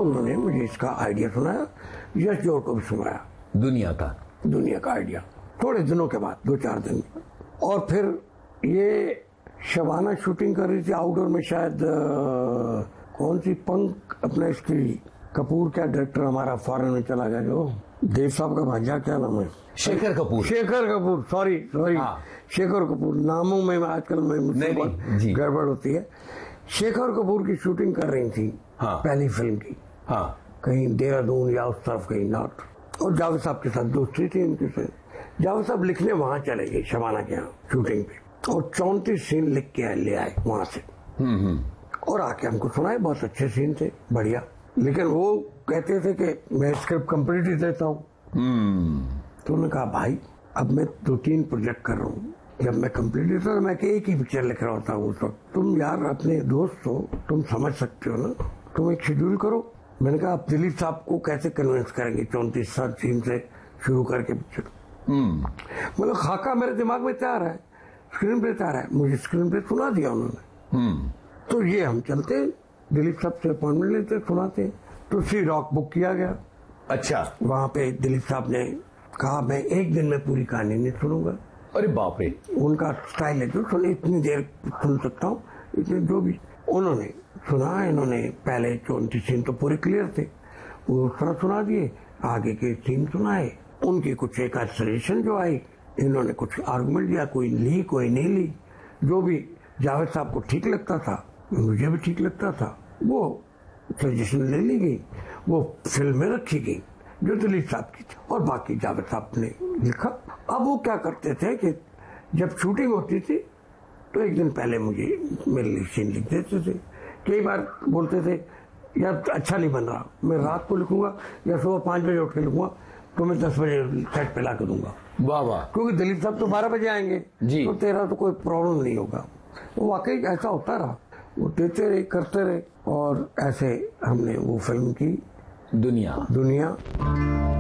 उन्होंने मुझे इसका आइडिया सुनाया, यश जोड़ को भी सुनाया दुनिया का आइडिया, थोड़े दिनों के बाद, 2-4 दिन। और फिर ये शबाना शूटिंग कर रही थी आउटडोर में, शायद कौन सी पंख अपना, इसकी कपूर क्या डायरेक्टर हमारा फॉरेन में चला गया, जो देव साहब का भांजा, क्या नाम है, शेखर कपूर, सॉरी हाँ। शेखर कपूर, नामों में आजकल मुझसे गड़बड़ होती है। शेखर कपूर की शूटिंग कर रही थी पहली फिल्म की, कहीं देहरादून या उस तरफ कहीं नॉर्थ, और जावेद साहब के साथ दोस्ती थी इनकी से। जावेद साहब लिखने वहां चले गए शबाना के यहाँ शूटिंग पे, और 34 सीन लिख के ले आए वहां से, और आके हमको सुनाए। बहुत अच्छे सीन थे, बढ़िया। लेकिन वो कहते थे कि मैं स्क्रिप्ट कंप्लीट ही देता हूँ। तो उन्होंने कहा भाई अब मैं 2-3 प्रोजेक्ट कर रहा हूँ, जब मैं कंप्लीट देता तो मैं एक ही पिक्चर लिख रहा होता हूँ उस वक्त। तुम यार अपने दोस्त हो, तुम समझ सकते हो ना, तुम एक शेड्यूल करो। मैंने कहा आप दिलीप साहब को कैसे कन्विंस करेंगे 34 सीन से शुरू करके पिक्चर। मतलब खाका मेरे दिमाग में तैयार है, स्क्रीन पे तैयार है, मुझे स्क्रीन पे सुना दिया उन्होंने। तो ये हम चलते, दिलीप साहब से अपॉइंटमेंट लेते, सुनाते। तो सी रॉक बुक किया गया। अच्छा, वहां पे दिलीप साहब ने कहा मैं एक दिन में पूरी कहानी नहीं सुनूंगा। अरे बाप रे, उनका स्टाइल है जो सुन, इतनी देर सुन सकता हूँ, इतने जो भी। उन्होंने सुना, इन्होंने पहले 34 सीन तो पूरे क्लियर थे, वो उस तरह सुना दिए, आगे के सीन सुनाए। उनकी कुछ एक सजेशन जो आई, इन्होंने कुछ आर्गुमेंट दिया, कोई ली कोई नहीं ली, जो भी जावेद साहब को ठीक लगता था मुझे भी ठीक लगता था, वो सजेशन ले ली गई, वो फिल्म में रखी गई जो दिलीप साहब की थी, और बाकी जावेद साहब ने लिखा। अब वो क्या करते थे कि जब शूटिंग होती थी तो एक दिन पहले मुझे मेरे लिए सीन लिख देते थे। कई बार बोलते थे यार अच्छा नहीं बन रहा, मैं रात को लिखूंगा या सुबह 5 बजे उठ के लिखूंगा, तो मैं 10 बजे सेट पे ला के दूंगा। वाह वाह, क्योंकि दिलीप साहब तो 12 बजे आएंगे जी, तो तेरा तो कोई प्रॉब्लम नहीं होगा। वो वाकई ऐसा होता रहा, वो देते रहे, करते रहे, और ऐसे हमने वो फिल्म की दुनिया।